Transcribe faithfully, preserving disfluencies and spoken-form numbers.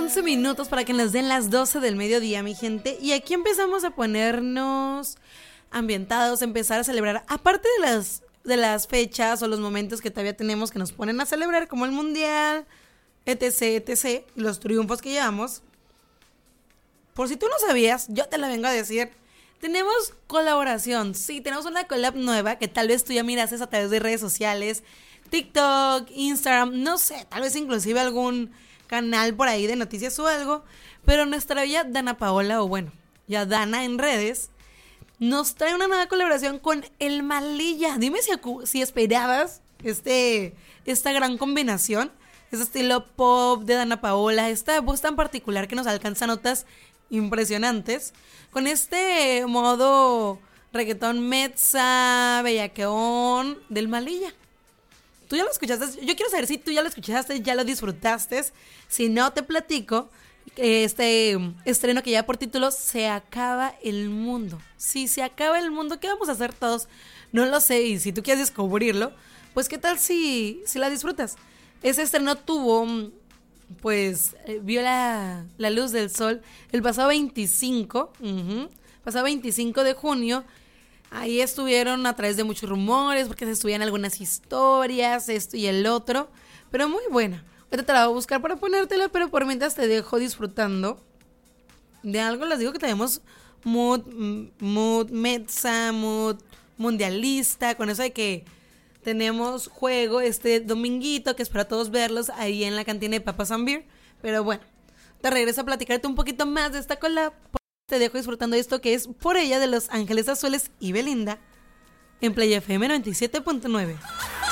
once minutos para que nos den las doce del mediodía, mi gente. Y aquí empezamos a ponernos ambientados, empezar a celebrar. Aparte de las, de las fechas o los momentos que todavía tenemos que nos ponen a celebrar, como el mundial, etc, etc, y los triunfos que llevamos. Por si tú no sabías, yo te la vengo a decir. Tenemos colaboración. Sí, tenemos una collab nueva que tal vez tú ya mirases a través de redes sociales, TikTok, Instagram, no sé, tal vez inclusive algún canal por ahí de noticias o algo. Pero nuestra bella Dana Paola, o bueno, ya Dana en redes, nos trae una nueva colaboración con El Malilla. Dime si, si esperabas este, esta gran combinación, ese estilo pop de Dana Paola, esta voz tan particular que nos alcanza notas impresionantes, con este modo reggaetón mezza, bellaqueón del Malilla. ¿Tú ya lo escuchaste? Yo quiero saber si tú ya lo escuchaste, ya lo disfrutaste. Si no, te platico este estreno que lleva por título Se acaba el mundo. Si se acaba el mundo, ¿qué vamos a hacer todos? No lo sé, y si tú quieres descubrirlo, pues qué tal si, si la disfrutas. Ese estreno tuvo, pues, eh, vio la, la luz del sol el pasado veinticinco, uh-huh, pasado veinticinco de junio. Ahí estuvieron a través de muchos rumores, porque se estudian algunas historias, esto y el otro, pero muy buena. Ahorita te la voy a buscar para ponértela, pero por mientras te dejo disfrutando de algo. Les digo que tenemos mood, mood mezza, mood mundialista, con eso de que tenemos juego este dominguito, que espero a todos verlos ahí en la cantina de Papas and Beer. Pero bueno, te regreso a platicarte un poquito más de esta collab. Te dejo disfrutando de esto que es Por ella de Los Ángeles Azules y Belinda en Play F M noventa y siete punto nueve.